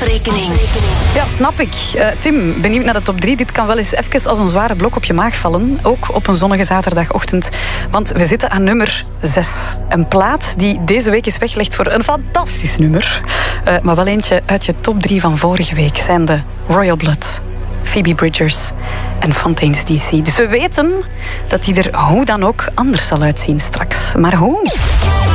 afrekening. Ja, snap ik. Tim, benieuwd naar de top 3. Dit kan wel eens even als een zware blok op je maag vallen. Ook op een zonnige zaterdagochtend. Want we zitten aan nummer 6. Een plaat die deze week is weggelegd voor een fantastisch nummer. Maar wel eentje uit je top 3 van vorige week zijn de Royal Blood, Phoebe Bridgers en Fontaine's DC. Dus we weten dat die er hoe dan ook anders zal uitzien straks. Maar hoe?